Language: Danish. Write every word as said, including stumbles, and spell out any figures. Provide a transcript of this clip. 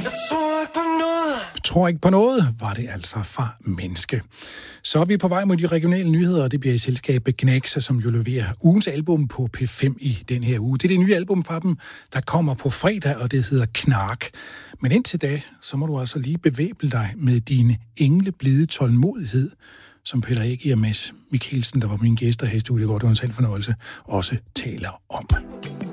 Tror ikke på noget, var det altså fra Menneske. Så er vi på vej mod de regionale nyheder, og det bliver i selskabet Gnags, som jo leverer ugens album på P fem i den her uge. Det er det nye album fra dem, der kommer på fredag, og det hedder Knark. Men indtil da, så må du altså lige bevæbne dig med din engleblide tålmodighed, som Peter Ægge og Mads Mikkelsen, der var mine gæster her i studiet, går det var en selv fornøjelse, også taler om.